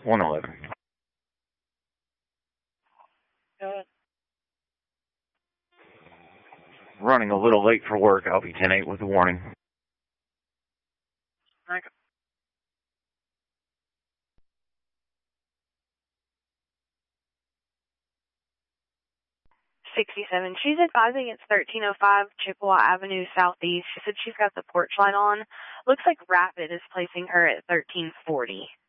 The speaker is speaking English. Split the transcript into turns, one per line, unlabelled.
111. Running a little late for work. I'll be 10-8 with a warning.
Okay. 67. She's advising it's 1305 Chippewa Avenue Southeast. She said she's got the porch light on. Looks like Rapid is placing her at 1340.